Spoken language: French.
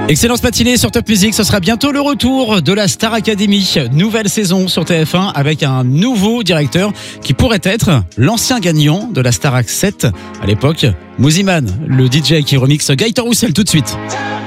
Excellente matinée sur Top Music, ce sera bientôt le retour de la Star Academy, nouvelle saison sur TF1 avec un nouveau directeur qui pourrait être l'ancien gagnant de la Starac 7 à l'époque, Mosiman, le DJ qui remixe Gaëtan Roussel tout de suite.